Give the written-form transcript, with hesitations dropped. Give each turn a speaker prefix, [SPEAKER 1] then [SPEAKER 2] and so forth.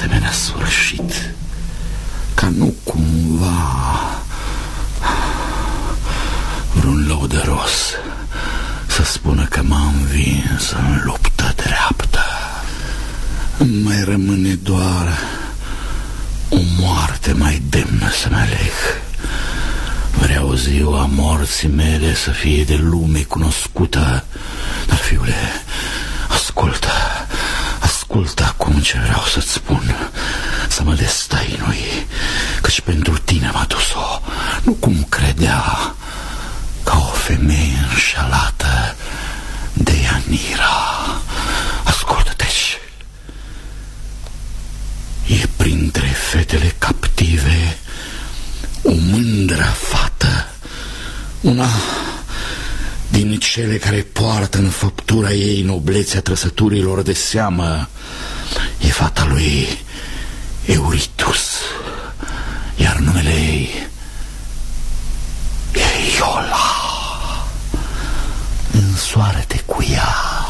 [SPEAKER 1] asemenea sfârșit, ca nu cumva vreun lăudăros să spună că m-a învins în luptă dreaptă. Îmi mai rămâne doar o moarte mai demnă să mă aleg. Vreau ziua morții mele să fie de lume cunoscută. Dar, fiule, ascultă acum ce vreau să-ți spun. Să mă destăinui, căci pentru tine m-a dus-o, nu cum credea, ca o femeie înșelată de Ianira. Ascultă-te-și. E printre fetele captive o mândră fată, una din cele care poartă în făptura ei noblețea trăsăturilor de seamă. E fata lui Euritus, iar numele ei e Iola. Însoară-te cu ea